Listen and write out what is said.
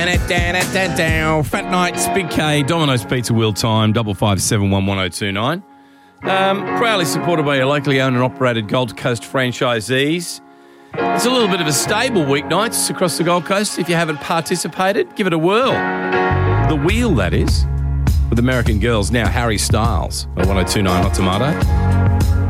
Fat Nights, Big K, Domino's Pizza Wheel Time, 55711029. Proudly supported by your locally owned and operated Gold Coast franchisees. It's a little bit of a stable weeknights across the Gold Coast. If you haven't participated, give it a whirl. The Wheel, that is, with American Girls, now Harry Styles, 1029 Hot Tomato.